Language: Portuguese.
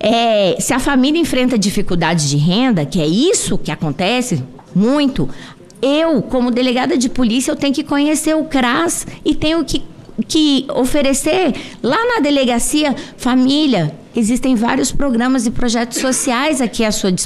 Se a família enfrenta dificuldades de renda, que é isso que acontece muito, eu, como delegada de polícia, eu tenho que conhecer o CRAS e tenho que oferecer lá na delegacia família. Existem vários programas e projetos sociais aqui à sua disposição.